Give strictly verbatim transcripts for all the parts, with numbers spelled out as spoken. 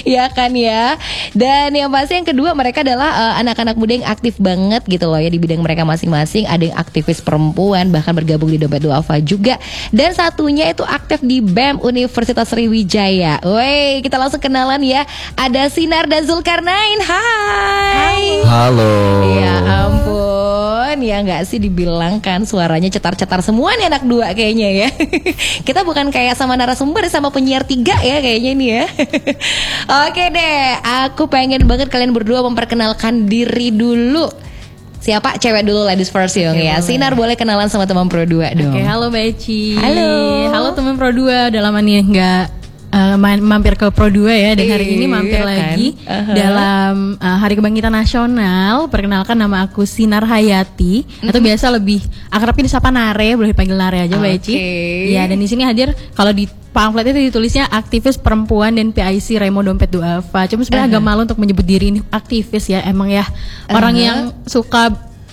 Ya kan ya. Dan yang pasti yang kedua mereka adalah uh, anak-anak muda yang aktif banget gitu loh ya di bidang mereka masing-masing. Ada yang aktivis perempuan bahkan bergabung di Dompet Duafa juga. Dan satunya itu aktif di B E M Universitas Sriwijaya. Woi, kita langsung kenalan ya. Ada Sinar dan Zulkarnain. Hai. Halo. Ya ampun, ya nggak sih dibilang kan suaranya cetar-cetar semua nih anak dua kayaknya ya. Kita bukan kayak sama narasumber sama penyiar tiga ya kayaknya nih ya. Oke deh, aku pengen banget kalian berdua memperkenalkan diri dulu. Siapa? Cewek dulu, ladies first yong ya. Boleh. Sinar boleh kenalan sama teman Pro dua dong. Oke, halo Mbak Eci. Halo. Halo teman Pro dua, udah lama nih nggak uh, main, mampir ke Pro dua ya. Dan hari ini mampir iya, lagi kan? uh-huh. dalam uh, Hari Kebangkitan Nasional. Perkenalkan, nama aku Sinar Hayati, mm-hmm. atau biasa lebih akrabnya disapa Nare, boleh dipanggil Nare aja Mbak Eci. Ya, dan di sini hadir kalau di pamflet itu ditulisnya aktivis perempuan dan P I C Remo Dompet Duafa. Cuma sebenarnya uh-huh. agak malu untuk menyebut diri ini aktivis ya. Emang ya uh-huh. orang yang suka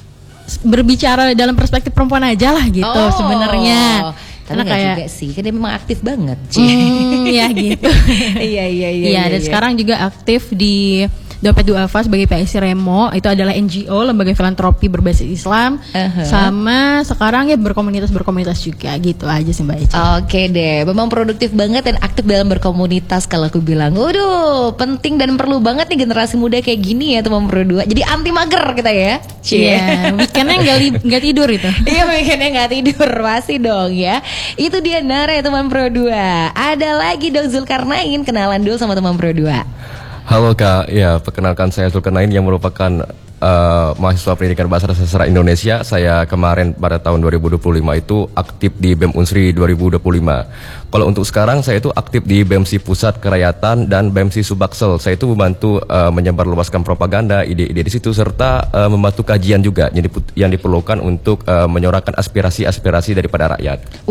berbicara dalam perspektif perempuan aja lah gitu oh. sebenarnya. Karena kayak juga sih, kan dia memang aktif banget. Hmm, ya gitu. Iya iya iya. Iya, dan iya. sekarang juga aktif di Dompet Duafa sebagai P I C Remo. Itu adalah N G O, lembaga filantropi berbasis Islam. uh-huh. Sama sekarang ya berkomunitas-berkomunitas juga. Gitu aja sih Mbak Eci. Oke deh, memang produktif banget dan aktif dalam berkomunitas. Kalau aku bilang, waduh, penting dan perlu banget nih generasi muda kayak gini ya teman Pro dua. Jadi anti mager kita ya. Iya, yeah, weekendnya nggak li- nggak tidur itu. Iya, weekendnya nggak tidur, pasti dong ya. Itu dia Nare teman Pro dua. Ada lagi dong Zulkarnain, kenalan dulu sama teman Pro dua. Halo Kak, ya perkenalkan saya Zulkarnain yang merupakan uh, mahasiswa pendidikan bahasa dan sastra Indonesia. Saya kemarin pada tahun dua ribu dua puluh lima itu aktif di B E M Unsri dua ribu dua puluh lima. Kalau untuk sekarang saya itu aktif di B E M S I Pusat Kerakyatan dan B E M S I Subaksel. Saya itu membantu uh, menyebarluaskan propaganda, ide-ide di situ serta uh, membantu kajian juga yang, dip- yang diperlukan untuk uh, menyuarakan aspirasi-aspirasi daripada rakyat.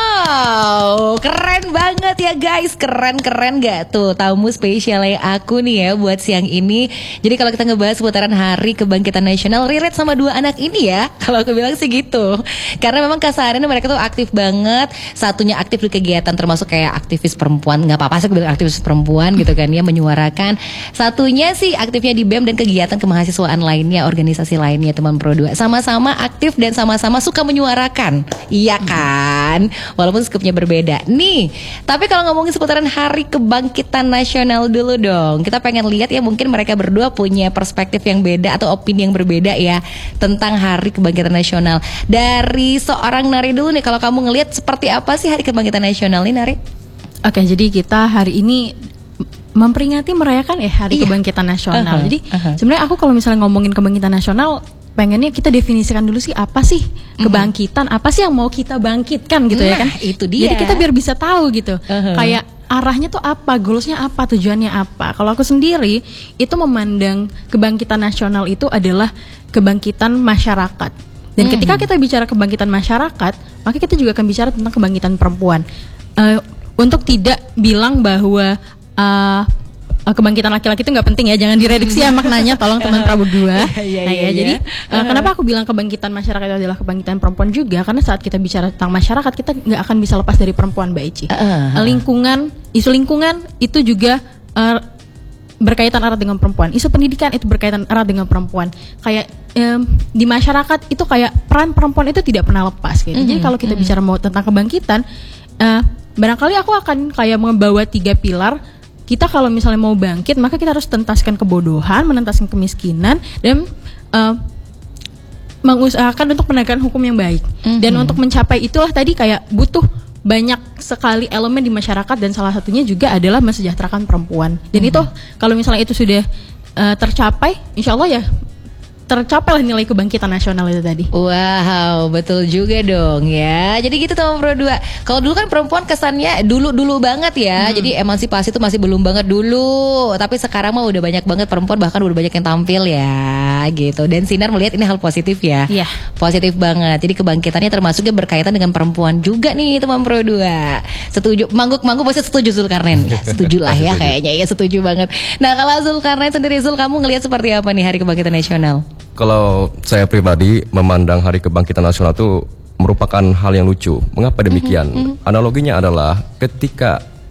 Wow, keren banget ya guys, keren-keren gak tuh tamu spesialnya aku nih ya buat siang ini. Jadi kalau kita ngebahas seputaran Hari Kebangkitan Nasional, relate sama dua anak ini ya. Kalau aku bilang sih gitu. Karena memang kesehariannya mereka tuh aktif banget. Satunya aktif di kegiatan termasuk kayak aktivis perempuan, nggak apa-apa sih bilang aktivis perempuan gitu kan ya, menyuarakan. Satunya sih aktifnya di B E M dan kegiatan kemahasiswaan lainnya, organisasi lainnya teman Pro dua. Sama-sama aktif dan sama-sama suka menyuarakan. Iya kan? Walaupun skupnya berbeda. Nih, tapi kalau ngomongin seputaran Hari Kebangkitan Nasional dulu dong. Kita pengen lihat ya, mungkin mereka berdua punya perspektif yang beda atau opini yang berbeda ya tentang Hari Kebangkitan Nasional. Dari seorang Nari dulu nih, kalau kamu ngelihat seperti apa sih Hari Kebangkitan Nasional ini, Nari? Oke, jadi kita hari ini memperingati merayakan ya Hari iya. Kebangkitan Nasional. Uh-huh. Jadi uh-huh. sebenarnya aku kalau misalnya ngomongin kebangkitan nasional, pengennya kita definisikan dulu sih apa sih kebangkitan, uh-huh. apa sih yang mau kita bangkitkan gitu nah, ya kan? Itu dia. Jadi kita biar bisa tahu gitu. Uh-huh. Kayak arahnya tuh apa, goalsnya apa, tujuannya apa. Kalau aku sendiri itu memandang kebangkitan nasional itu adalah kebangkitan masyarakat. Dan mm-hmm. ketika kita bicara kebangkitan masyarakat, maka kita juga akan bicara tentang kebangkitan perempuan. Uh, untuk tidak bilang bahwa uh, kebangkitan laki-laki itu nggak penting ya, jangan direduksi ya maknanya, tolong teman Prabu dua. Nah ya, jadi uh, kenapa aku bilang kebangkitan masyarakat itu adalah kebangkitan perempuan juga? Karena saat kita bicara tentang masyarakat, kita nggak akan bisa lepas dari perempuan, Mbak Eci. Uh-huh. Lingkungan, isu lingkungan itu juga uh, berkaitan erat dengan perempuan. Isu pendidikan itu berkaitan erat dengan perempuan. Kayak um, di masyarakat itu kayak peran perempuan itu tidak pernah lepas. Gitu. Mm-hmm. Jadi kalau kita mm-hmm. bicara mau tentang kebangkitan, uh, barangkali aku akan kayak membawa tiga pilar. Kita kalau misalnya mau bangkit, maka kita harus tuntaskan kebodohan, menuntaskan kemiskinan, dan uh, mengusahakan untuk penegakan hukum yang baik. Mm-hmm. Dan untuk mencapai itulah tadi kayak butuh banyak sekali elemen di masyarakat, dan salah satunya juga adalah mensejahterakan perempuan. Dan mm-hmm. itu kalau misalnya itu sudah uh, tercapai, insya Allah ya tercapai lah nilai kebangkitan nasional itu tadi. Wow, betul juga dong ya. Jadi gitu teman Pro dua. Kalau dulu kan perempuan kesannya dulu-dulu banget ya. Hmm. Jadi emansipasi itu masih belum banget dulu. Tapi sekarang mah udah banyak banget perempuan, bahkan udah banyak yang tampil ya gitu. Dan Sinar melihat ini hal positif ya. Iya. Positif banget. Jadi kebangkitannya termasuknya berkaitan dengan perempuan juga nih teman Pro dua. Setuju. Mangguk-mangguk pasti setuju Zulkarnain. Ya, setuju lah ya kayaknya ya, setuju banget. Nah, kalau Zulkarnain sendiri, Zul, kamu ngelihat seperti apa nih Hari Kebangkitan Nasional? Kalau saya pribadi memandang Hari Kebangkitan Nasional itu merupakan hal yang lucu. Mengapa demikian? Mm-hmm. Analoginya adalah ketika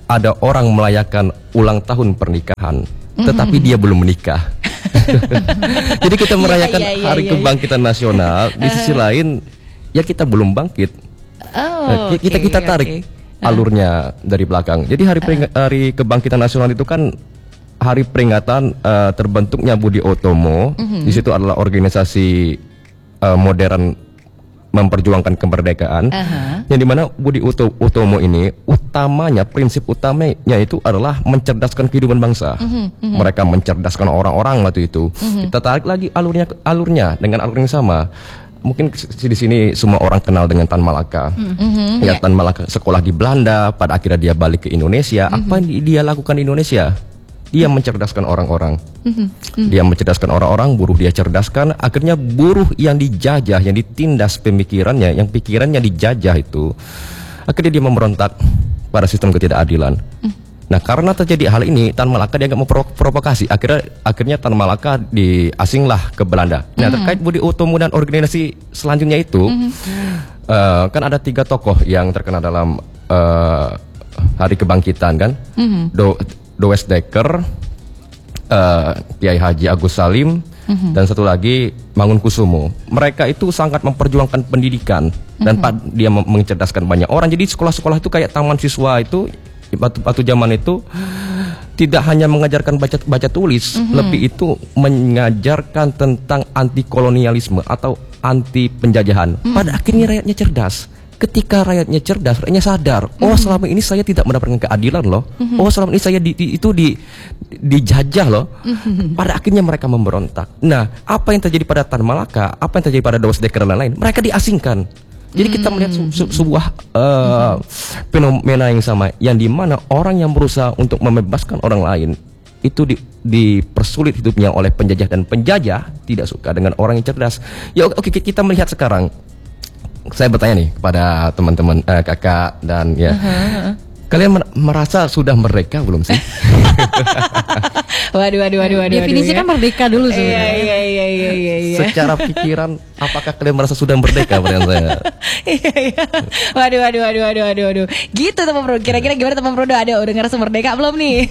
ada orang merayakan ulang tahun pernikahan, tetapi dia belum menikah. Jadi kita merayakan Iya, iya, Hari iya, iya. Kebangkitan Nasional, di sisi lain ya kita belum bangkit. Oh, Nah, kita oke, kita tarik oke. alurnya dari belakang. Jadi hari peringa- hari Kebangkitan Nasional itu kan hari peringatan eh, terbentuknya Budi Utomo. Di situ adalah organisasi eh, modern memperjuangkan kemerdekaan. Aha. Yang dimana Budi Uto- Utomo ini utamanya, prinsip utamanya itu adalah mencerdaskan kehidupan bangsa. Mereka mencerdaskan orang-orang waktu itu. Kita tarik lagi alurnya alurnya dengan alur yang sama. Mungkin di sini semua orang kenal dengan Tan Malaka. Ya, Tan Malaka sekolah di Belanda, pada akhirnya dia balik ke Indonesia. Apa yang dia lakukan di Indonesia? Dia mencerdaskan orang-orang. Dia mencerdaskan orang-orang, buruh dia cerdaskan. Akhirnya buruh yang dijajah, yang ditindas pemikirannya, yang pikirannya dijajah itu, akhirnya dia memberontak pada sistem ketidakadilan. Nah, karena terjadi hal ini, Tan Malaka dia nggak mau provo- provokasi. Akhirnya, akhirnya Tan Malaka diasinglah ke Belanda. Nah, terkait Budi Utomo dan organisasi selanjutnya itu, eh, kan ada tiga tokoh yang terkenal dalam eh, Hari Kebangkitan kan, Do Does Dekker, eh, Kiai Haji Agus Salim, dan satu lagi Mangunkusumo. Mereka itu sangat memperjuangkan pendidikan dan pa- dia mem- mencerdaskan banyak orang. Jadi sekolah-sekolah itu kayak taman siswa itu waktu, waktu zaman itu tidak hanya mengajarkan baca baca tulis, lebih itu mengajarkan tentang anti kolonialisme atau anti penjajahan. Pada akhirnya rakyatnya cerdas. Ketika rakyatnya cerdas, rakyatnya sadar, oh selama ini saya tidak mendapatkan keadilan loh, oh selama ini saya di, di- itu di, dijajah loh. Pada akhirnya mereka memberontak. Nah, apa yang terjadi pada Tan Malaka, apa yang terjadi pada Does Dekker dan lain-lain, mereka diasingkan. Jadi kita melihat su- su- sebuah eh, fenomena yang sama, yang dimana orang yang berusaha untuk membebaskan orang lain itu di, dipersulit hidupnya oleh penjajah, dan penjajah tidak suka dengan orang yang cerdas. Ya oke, oke, kita melihat sekarang. Saya bertanya nih kepada teman-teman eh, kakak dan ya, kalian mer- merasa sudah merdeka belum sih? Waduh, waduh, waduh, waduh. Definisikan waduh, merdeka dulu ya. Iya, sebenarnya. iya, iya, iya, iya, iya. Secara pikiran, apakah kalian merasa sudah merdeka? Pertanyaan saya. Iya, iya. Waduh, waduh, waduh, waduh, waduh, waduh. Gitu teman bro. Kira-kira gimana teman bro? Ada udah ngerasa merdeka belum nih?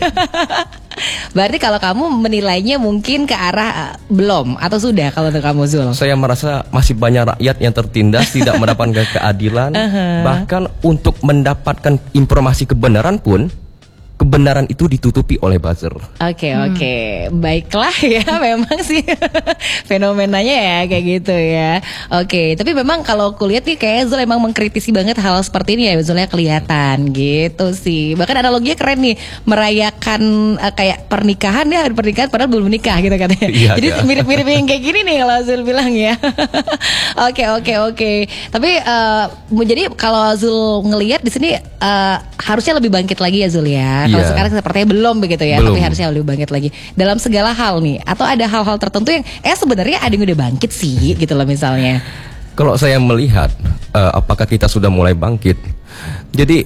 Berarti kalau kamu menilainya mungkin ke arah uh, belum atau sudah kalau untuk kamu Zul? Saya merasa masih banyak rakyat yang tertindas, tidak mendapatkan keadilan, bahkan untuk mendapatkan informasi kebenaran pun, kebenaran itu ditutupi oleh buzzer. Oke, oke. Baiklah ya, memang sih fenomenanya ya kayak gitu ya. Oke, tapi memang kalau kulihat nih kayak Zul emang mengkritisi banget hal seperti ini ya, Zulnya kelihatan gitu sih. Bahkan analoginya keren nih, merayakan eh, kayak pernikahan ya, pernikahan padahal belum menikah gitu katanya. Iya, Jadi iya. mirip-mirip yang kayak gini nih kalau Zul bilang ya. Oke, oke, oke. Tapi eh, jadi kalau Zul ngelihat di sini eh, harusnya lebih bangkit lagi ya Zul ya. Kalau Iya. sekarang sepertinya belum begitu ya, Belum. tapi harusnya lebih bangkit lagi dalam segala hal nih. Atau ada hal-hal tertentu yang eh sebenarnya ada yang udah bangkit sih gitu loh misalnya. Kalau saya melihat eh, apakah kita sudah mulai bangkit, jadi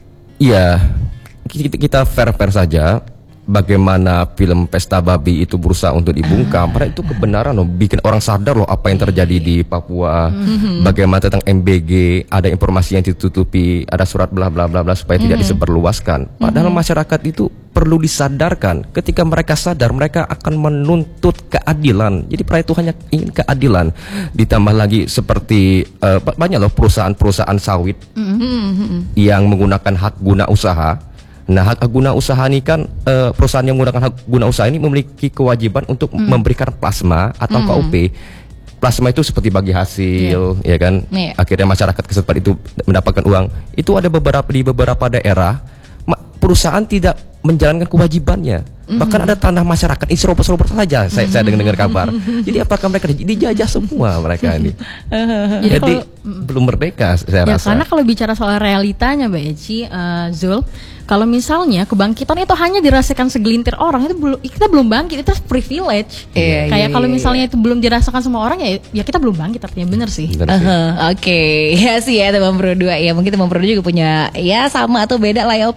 ya kita, kita fair-fair saja. Bagaimana film Pesta Babi itu berusaha untuk dibungkam, padahal itu kebenaran loh, bikin orang sadar loh apa yang terjadi di Papua. Bagaimana tentang M B G, ada informasi yang ditutupi, ada surat bla bla bla bla supaya tidak disebarluaskan. Padahal masyarakat itu perlu disadarkan. Ketika mereka sadar, mereka akan menuntut keadilan. Jadi mereka itu hanya ingin keadilan. Ditambah lagi seperti eh, ba- banyak loh perusahaan-perusahaan sawit yang menggunakan hak guna usaha. Nah, hak guna usaha ini kan eh, perusahaan yang menggunakan hak guna usaha ini memiliki kewajiban untuk memberikan plasma atau K U P. Plasma itu seperti bagi hasil, ya kan? Iya. Akhirnya masyarakat kesetempat itu mendapatkan uang. Itu ada beberapa di beberapa daerah ma- perusahaan tidak menjalankan kewajibannya. Bahkan ada tanah masyarakat ini serobot-serobot saja. Saya saya dengar dengar kabar. Jadi apakah mereka di- dijajah semua mereka ini? Jadi Jadi kalau- belum merdeka saya Ya rasa. karena kalau bicara soal realitanya Mbak Eci, eh, Zul, kalau misalnya kebangkitan itu hanya dirasakan segelintir orang, itu belum, kita belum bangkit, itu privilege. Iya, Kayak iya, kalau iya, misalnya itu belum dirasakan semua orang ya, ya kita belum bangkit, artinya bener sih. Benar sih. Aha, Oke, ya sih ya teman bro dua ya, mungkin teman bro juga punya ya sama atau beda lah ya